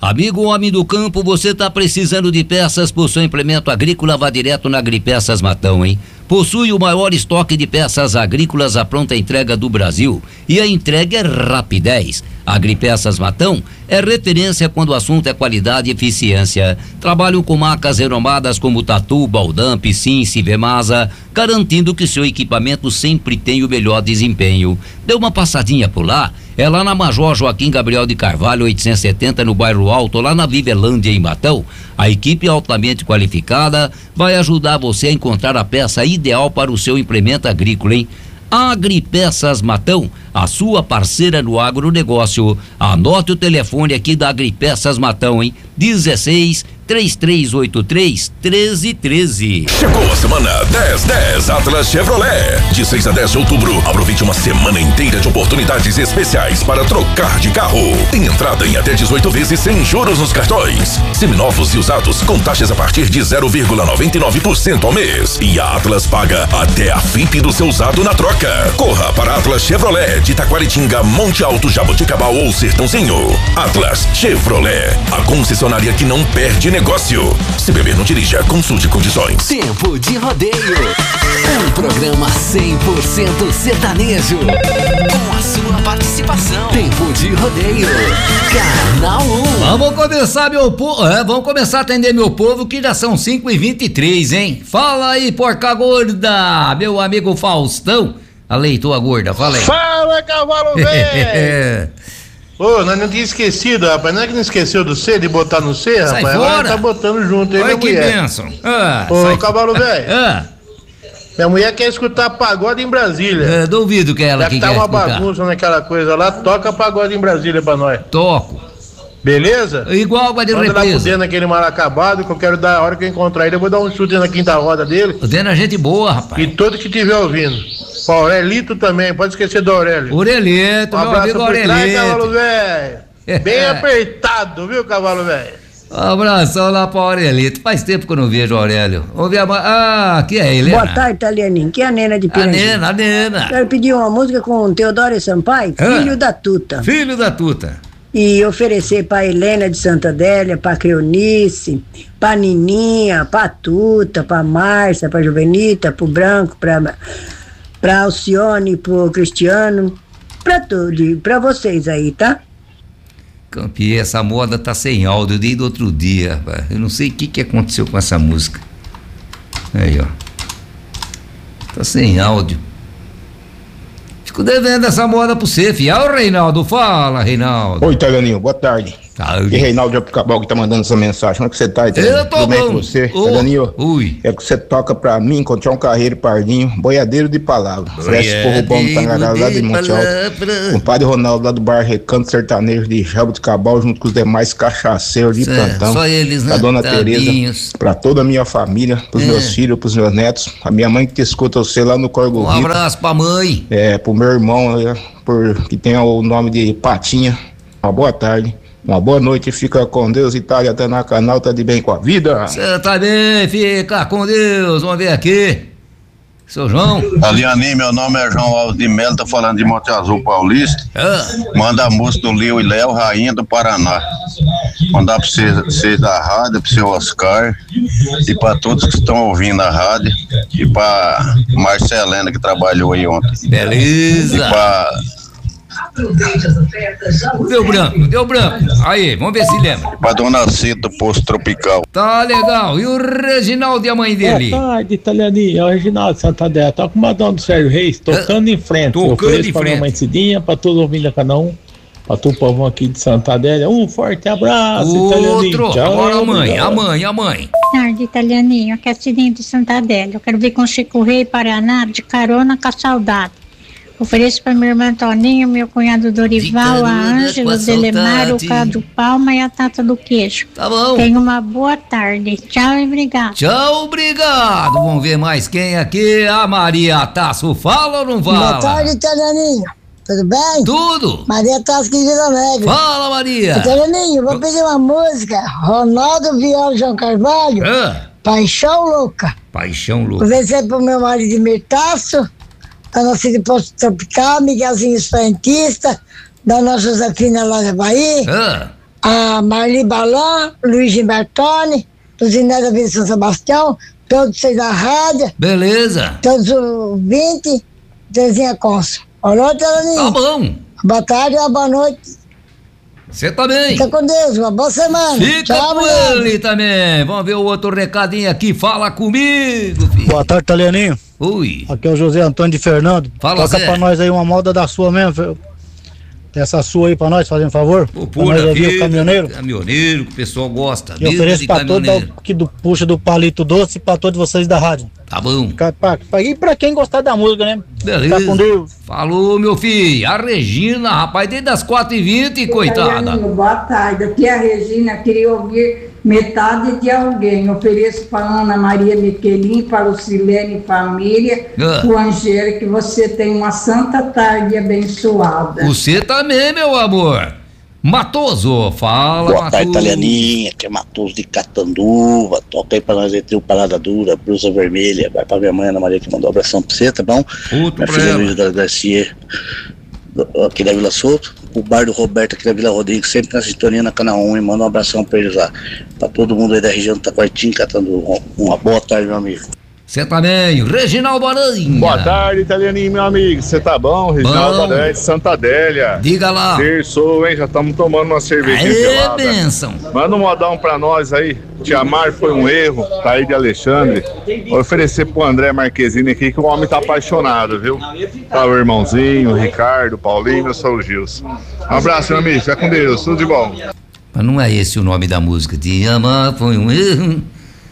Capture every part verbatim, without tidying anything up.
Amigo homem do campo, você tá precisando de peças pro seu implemento agrícola? Vá direto na Agripeças Matão, hein? Possui o maior estoque de peças agrícolas à pronta entrega do Brasil e a entrega é rapidez. Agripeças Matão é referência quando o assunto é qualidade e eficiência. Trabalham com marcas renomadas como Tatu, Baldan, Piscin, Sivemasa, garantindo que seu equipamento sempre tem o melhor desempenho. Dê uma passadinha por lá, é lá na Major Joaquim Gabriel de Carvalho, oitocentos e setenta, no bairro Alto, lá na Vivelândia, em Matão. A equipe altamente qualificada vai ajudar você a encontrar a peça ideal para o seu implemento agrícola, hein? Agripeças Matão, a sua parceira no agronegócio. Anote o telefone aqui da Agripeças Matão, hein? dezesseis, três três oito três, treze treze. Chegou a semana dez dez Atlas Chevrolet. De seis a dez de outubro, aproveite uma semana inteira de oportunidades especiais para trocar de carro. Tem entrada em até dezoito vezes sem juros nos cartões. Seminovos e usados com taxas a partir de zero vírgula noventa e nove por cento ao mês. E a Atlas paga até a F I P do seu usado na troca. Corra para Atlas Chevrolet de Taquaritinga, Monte Alto, Jaboticabal ou Sertãozinho. Atlas Chevrolet, a concessionária que não perde negócio. Se beber, não dirija, consulte condições. Tempo de Rodeio, um programa cem por cento sertanejo, com a sua participação. Tempo de Rodeio, Canal um. Vamos começar, meu povo, é, vamos começar a atender meu povo, que já são cinco e vinte e três, hein? Fala aí, porca gorda, meu amigo Faustão, a leitoa gorda, fala aí. Fala, cavalo velho! Ô, nós não tínhamos esquecido, rapaz. Não é que não esqueceu do C, de botar no C, sai rapaz? Fora. Agora tá botando junto aí, olha minha que mulher. bênção. Ah, Ô, cavalo velho. Ah. Minha mulher quer escutar pagode em Brasília. É, duvido que ela Já que que tá quer uma escutar. bagunça naquela coisa lá, toca pagode em Brasília pra nós. Toco. Beleza? Igual água de Manda lá pro represa. Dena, aquele mal acabado, que eu quero dar, a hora que eu encontrar ele, eu vou dar um chute na quinta roda dele. O Dena é gente boa, rapaz. E todo que estiver ouvindo. O Aurelito também, pode esquecer do Aurélio. Aurelito, Um meu abraço amigo por trás, cavalo Aurelito. velho. Bem apertado, viu, cavalo velho? Um abração lá pra Aurelito. Faz tempo que eu não vejo o Aurélio. Vamos ver a... ma- Ah, que é ele, Boa tarde, Italianinho. Que é a Nena de A Pirangi. Nena, a Nena. Quero pedir uma música com Teodoro Sampaio, Ah. filho da Tuta. Filho da Tuta. E oferecer pra Helena de Santa Adélia, pra Creonice, pra Nininha, pra Tuta, pra Márcia, pra Jovenita, pro Branco, pra, pra Alcione, pro Cristiano, pra tudo, pra vocês aí, tá? Campi, essa moda tá sem áudio desde outro dia, rapaz. Eu não sei o que que aconteceu com essa música. Aí, ó. Tá sem áudio. Fico devendo essa moda pro você, fiel, Reinaldo. Fala, Reinaldo. Oi, Italianinho, boa tarde. Tarde. E Reinaldo de Apicabal que tá mandando essa mensagem. Como é que você tá, Italianinho? Eu tô Tudo bem bom. com você? Ô, Italianinho, ui. é que você toca pra mim encontrar um carreiro pardinho, boiadeiro de palavra. Oferece porro bom do Tangará lá de Monte Alto. O padre Ronaldo lá do bar Recanto Sertanejo de Jaboticabal, junto com os demais cachaceiros de Cê, plantão. só eles, né? Da dona Tadinhos. Tereza, pra toda a minha família, pros É. meus filhos, pros meus netos, a minha mãe que te escuta você lá no Corgo Um Rico. abraço pra mãe. É, pro meu irmão, é, por, que tem o nome de Patinha. Uma boa tarde, uma boa noite, fica com Deus, Itália tá na canal, tá de bem com a vida. Você tá bem, fica com Deus. Vamos ver aqui. Seu João. Aliani, meu nome é João Alves de Melo, tô falando de Monte Azul Paulista. Ah, Manda a música do Lio e Léo, Rainha do Paraná. Mandar pra vocês, vocês da rádio, pro seu Oscar e pra todos que estão ouvindo a rádio e pra Marcelena que trabalhou aí ontem. E beleza. pra Deu branco, deu branco. Aí, vamos ver se lembra. Pra Dona Cita do Posto Tropical. Tá legal. E o Reginaldo e a mãe dele? Boa tarde, Italianinho. É o Reginaldo Santander. Tá com o Madonna do Sérgio Reis, tocando em frente. Tocando Eu ofereço em pra minha frente. mãe Cidinha, pra todos ouvindo a canal um, pra todo o povão aqui de Santander. Um forte abraço, Italianinho. Outro. Tchau, Agora a mãe, obrigado. a mãe, a mãe. Boa tarde, Italianinho. Aqui é a Cidinha de Santa Adélia. Eu quero vir com Chico Rei Paraná de carona com a saudade. Ofereço para meu irmão Toninho, meu cunhado Dorival, a carona Ângela, com a o Delemar, o saudade. Cado Palma e a Tata do Queijo. Tá bom. Tenha uma boa tarde. Tchau e obrigado. Tchau, obrigado. Vamos ver mais quem aqui. A Maria Tasso. Fala ou não fala? Boa tarde, Italianinho. Tudo bem? Tudo. Maria Tasca de Vila Neve. Fala, Maria. Italianinho, vou pedir uma música. Ronaldo Viola João Carvalho. Ah, Paixão Louca. paixão Vou louca. ver se é pro meu marido Mirtaço, da nossa de Posto Tropical, Miguelzinho Frentista, da nossa Josefina lá da Bahia. Ah, a Marli Balan, Luiz Gilbertoni, os Inés da Vila São Sebastião, todos vocês da rádio. Beleza. Todos os vinte, Terezinha Consul. Alô, Telaninho. Tá bom. Boa tarde, uma boa noite. Você também. Fica com Deus, uma boa semana. Fica Tchau, com mulher. ele também. Vamos ver o outro recadinho aqui. Fala comigo, filho. Boa tarde, Talianinho. Oi. Aqui é o José Antônio de Fernando. Fala, Toca Zé. pra nós aí uma moda da sua mesmo, filho. Essa sua aí pra nós, fazendo um favor. Pô, pra nós ouvir o caminhoneiro. Caminhoneiro, que o pessoal gosta. Eu Vida ofereço de pra todos caminhoneiro. que do, puxa do palito doce e pra todos vocês da rádio. Tá bom. Pra, pra, pra, e pra quem gostar da música, né? Beleza. Fica com Deus. Falou, meu filho. A Regina, rapaz, desde as quatro e vinte, coitada. Talianinho, boa tarde. Aqui é a Regina, queria ouvir metade de alguém. Ofereço para Ana Maria Miquelin, para o Silene Família, Ah. o Angélica, que você tem uma santa tarde abençoada. Você também, meu amor. Matoso, fala, Boa tarde, Matoso. Talianinha, que é Matoso de Catanduva. Toca aí pra nós aí, o Parada Dura, Blusa Vermelha. Vai pra minha mãe, Ana Maria, que mandou um abração pra você, tá bom? Outro Minha pra filha ela. Luísa da Garcia, do- aqui da Vila Souto. O bar do Roberto, aqui da Vila Rodrigues, sempre na sintonia na Canal um. E manda um abração pra eles lá. Pra todo mundo aí da região do Taquartim, Catanduva. Uma boa tarde, meu amigo. Você também, Reginaldo Aranha. Boa tarde, Italianinho, meu amigo. Você tá bom? Reginaldo Bom. Aranha de Santa Adélia. Diga lá. Terçou, hein? Já estamos tomando uma cervejinha Aê, gelada. bênção. Manda um modão pra nós aí. Te amar foi um erro. Tá aí de Alexandre. Vou oferecer pro André Marquezine aqui, que o homem tá apaixonado, viu? Tá o irmãozinho, o Ricardo, o Paulinho, eu sou o Gilson. Um abraço, meu amigo. Fica com Deus. Tudo de bom. Mas não é esse o nome da música. Te amar foi um erro.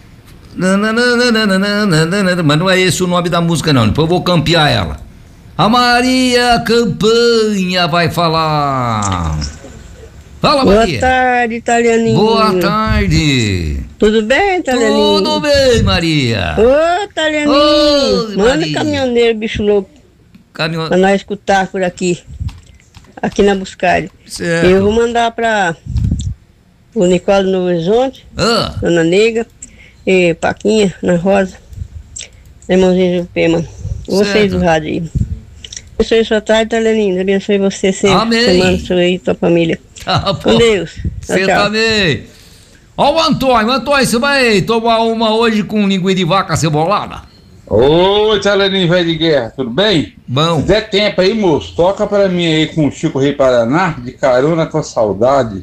Nananana, Mas não é esse o nome da música, não. Depois eu vou campear ela. A Maria Campanha vai falar. Fala, Boa Maria. tarde, Italianinho. Boa tarde. Tudo bem, Italianinho? Tudo bem, Maria. Ô, Italianinho. Oi, Manda Maria. caminhoneiro, bicho louco. Caminhão... Pra nós escutar por aqui. Aqui na Buscari. Certo. Eu vou mandar pra o Nicole no Horizonte, Ah. Dona Nega, e Paquinha, na Rosa, irmãozinho do Pema. Vocês Certo. do rádio aí. Abençoe sua tarde, Italianinho. Abençoe você sempre. Amém. Semana sua aí e tua família. Ah, Com pô. Deus. Você Tchau, tchau. também. Ó o Antônio. Antônio, você vai tomar uma hoje com linguiça de vaca cebolada? Oi, Italianinho velho de guerra, tudo bem? Bom. Se der tempo aí, moço, toca pra mim aí com o Chico Rei Paraná, de Carona com Saudade.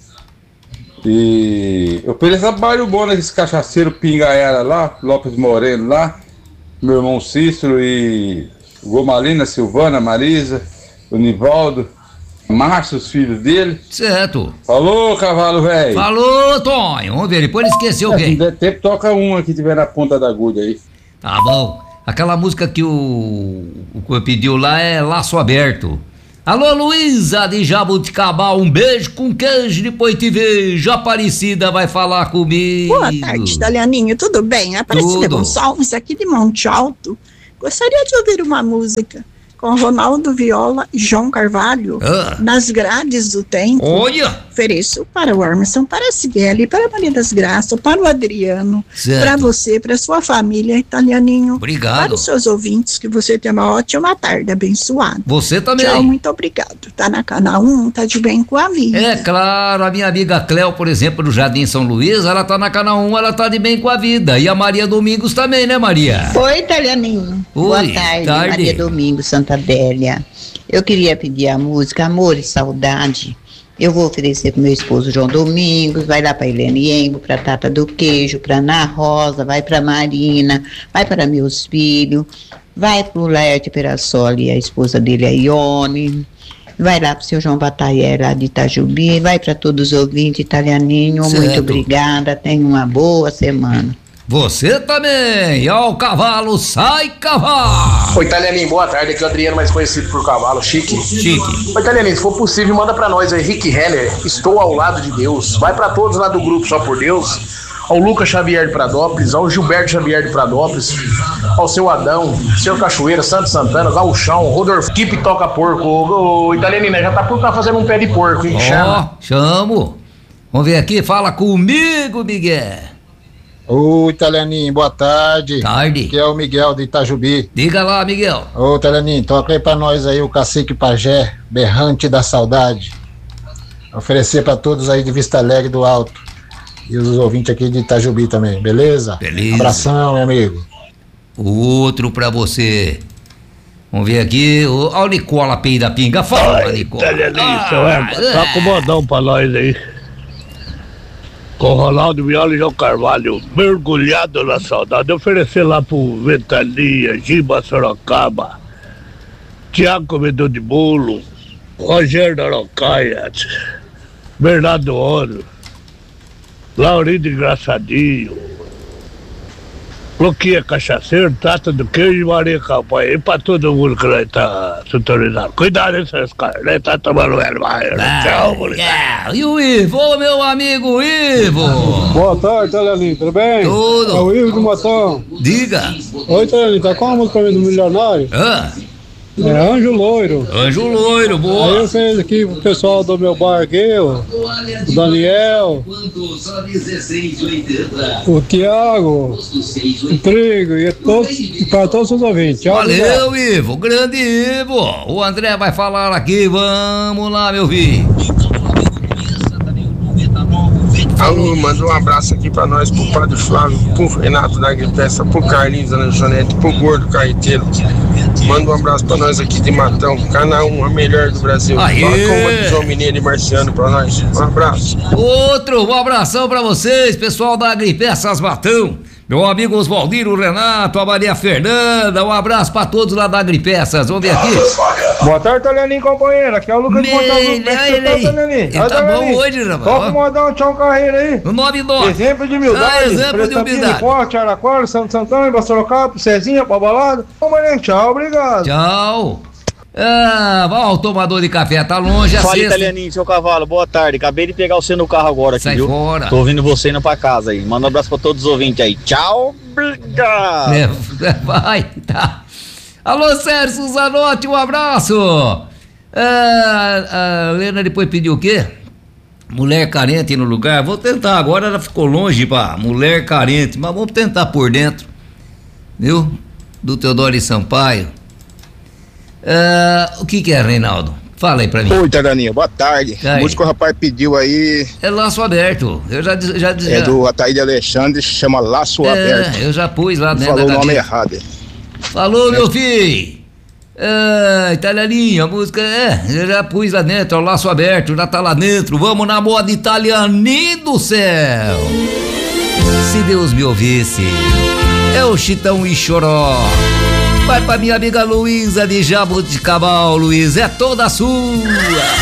E eu fiz trabalho bom nesses cachaceiros pingaera lá, Lopes Moreno lá, meu irmão Cícero e Gomalina, Silvana, Marisa, o Nivaldo, Márcio, os filhos dele. Certo. Falou, cavalo velho. Falou, Tonho. Vamos ver, depois ele esqueceu É, quem. se der tempo, toca uma que tiver na ponta da agulha aí. Tá bom. Aquela música que o, o que pediu lá é Laço Aberto. Alô, Luísa de Jabuticabal, um beijo com queijo, depois te vejo. Aparecida vai falar comigo. Boa tarde, Italianinho, tudo bem? Aparecida Tudo. Gonçalves, aqui de Monte Alto. Gostaria de ouvir uma música com Ronaldo Viola e João Carvalho, Ah. Nas Grades do Tempo. Olha! Ofereço para o Emerson, para a Sibeli, para a Maria das Graças, para o Adriano, Certo. para você, para a sua família, Italianinho. Obrigado. Para os seus ouvintes, que você tenha uma ótima tarde, abençoada. Você também. Tchau, muito obrigado. Tá na Canal um, tá de bem com a vida. É claro, a minha amiga Cléo, por exemplo, do Jardim São Luís, ela tá na Canal um, ela tá de bem com a vida. E a Maria Domingos também, né, Maria? Oi, Italianinho. Oi, Boa tarde, tarde. Maria Domingos, Santa Adélia. Eu queria pedir a música Amor e Saudade. Eu vou oferecer pro meu esposo João Domingos, vai lá pra Helene Embo, pra Tata do Queijo, pra Ana Rosa, vai pra Marina, vai para meus filhos, vai pro Laerte Perassoli, a esposa dele, a Ione, vai lá pro seu João Bataillé, lá de Itajubi, vai pra todos os ouvintes, Italianinho, Certo. muito obrigada, tenha uma boa semana. Você também. Ó, o cavalo, sai cavalo. Oi, Italianinho, boa tarde. Aqui é o Adriano, mais conhecido por Cavalo, Chique. Chique. Oi, Italianinho, se for possível, manda pra nós aí, Rick Heller, Estou ao Lado de Deus. Vai pra todos lá do grupo Só por Deus. Ao Lucas Xavier de Pradópolis, ao Gilberto Xavier de Pradópolis, ao seu Adão, seu Cachoeira, Santo Santana, Gauchão, Rodolfo, Kipe Toca Porco. Ô, ô, Italianinho, né, já tá por cá fazendo um pé de porco, hein? Chama. Ó, chamo. Vamos ver aqui, fala comigo, Miguel. Ô, Italianinho, boa tarde. Tarde. Aqui é o Miguel de Itajubi. Diga lá, Miguel. Ô, Italianinho, toca aí pra nós aí o Cacique Pajé, Berrante da Saudade. Oferecer pra todos aí de Vista Alegre do Alto. E os ouvintes aqui de Itajubi também, beleza? Beleza. Abração, meu amigo. Outro pra você. Vamos ver aqui. Olha o Nicola P da Pinga. Fala, Nicola. Ah, tá acomodão pra nós aí. Com Ronaldo Viola e João Carvalho, mergulhado na saudade. Oferecer lá pro Ventania, Giba Sorocaba, Tiago Comedor de Bolo, Rogério da Araucaia, Bernardo Ouro, Laurindo Engraçadinho, Luquinha Cachaceiro, Tata do Queijo e Maria Campanha. E pra todo mundo que nós tá sintonizado. Cuidado, hein, seus caras, né? Tá tomando velho, vai. Tchau, moleque. E o Ivo, ô, meu amigo Ivo. Boa tarde, Telelinho, tudo bem? Tudo. É o Ivo do Matão. Diga. Oi, Telelinho, tá com a música pra mim do Milionário? Ah. É Anjo Loiro. Anjo Loiro, boa. Aí eu fiz aqui pro pessoal do meu bar aqui, o Daniel, o Tiago, o Trigo e todos, para todos os ouvintes. Tchau, valeu, obrigado. Ivo, grande Ivo. O André vai falar aqui, vamos lá, meu filho. Alô, manda um abraço aqui pra nós, pro Padre Flávio, pro Renato da Agripeça, pro Carlinhos da Lanchonete, pro Gordo Carreteiro. Manda um abraço pra nós aqui de Matão, Canal um, a melhor do Brasil. Aê! Fala com uma de João Mineiro e Marciano pra nós. Um abraço. Outro, um abração pra vocês, pessoal da Agripeças Matão. Meu amigo Oswaldino Renato, a Maria Fernanda, um abraço pra todos lá da Agripeças. Vamos ver aqui. Boa tarde, Telelinho, companheiro. Aqui é o Lucas de Montalvo. Ele tá bom hoje, rapaz. Só pra mandar um tchau carreira aí. No nove nove. Exemplo de humildade. Ah, exemplo de humildade. Forte, Araquara, Santo Santana, Basorocaba, Cezinha, pra balada. Ô, Marinho, tchau, obrigado. Tchau. Ah, vai, o tomador de café tá longe. Fala, Italianinho, seu cavalo, boa tarde. Acabei de pegar você no carro agora aqui, sai viu? Fora. Tô ouvindo você indo pra casa aí. Manda um abraço pra todos os ouvintes aí. Tchau, obrigado. É, vai, tá. Alô, Sérgio Zanotti, um abraço. Ah, a Lena depois pediu o quê? Mulher carente no lugar. Vou tentar, agora ela ficou longe pra mulher carente, mas vamos tentar por dentro. Viu? Do Teodoro Sampaio. Uh, o que que é, Reinaldo? Fala aí pra mim. Oi, Taraninha, boa tarde. Aí. A música que o rapaz pediu aí... É Laço Aberto. Eu já já É já... do Ataíde Alexandre, chama Laço é, Aberto. eu já pus lá dentro. Falou da o nome cabeça. errado. Falou, meu filho. Ah, italianinho, a música é, eu já pus lá dentro, é o Laço Aberto, já tá lá dentro. Vamos na moda italianinho do céu. Se Deus me ouvisse, é o Chitão e Choró. Vai pra minha amiga Luísa de Jabuticabal, Luiz, é toda sua.